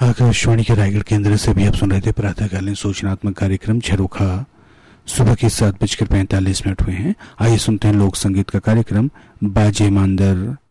आकाशवाणी के रायगढ़ केंद्र से भी आप सुन रहे थे प्रातःकालीन सूचनात्मक कार्यक्रम झरोखा। सुबह के 7:45 हुए हैं। आइए सुनते हैं लोक संगीत का कार्यक्रम बाजे मांदर।